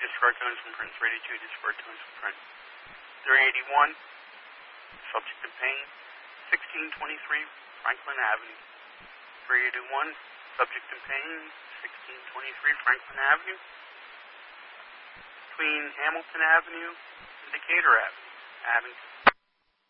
disregard tones from print. 382, disregard tones from print. 381, subject in pain. 1623, Franklin Avenue. 381, subject in pain. 1623, Franklin Avenue. Between Hamilton Avenue and Decatur Avenue, Abington.